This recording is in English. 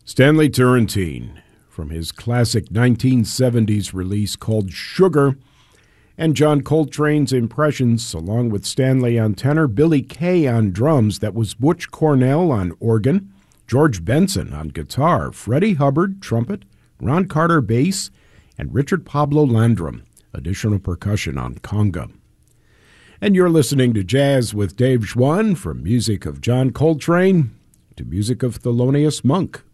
Stanley Turrentine, from his classic 1970s release called Sugar, and John Coltrane's impressions, along with Stanley on tenor, Billy Kay on drums, that was Butch Cornell on organ, George Benson on guitar, Freddie Hubbard, trumpet, Ron Carter, bass, and Richard Pablo Landrum, additional percussion on conga. And you're listening to Jazz with Dave Schwann, from music of John Coltrane to music of Thelonious Monk.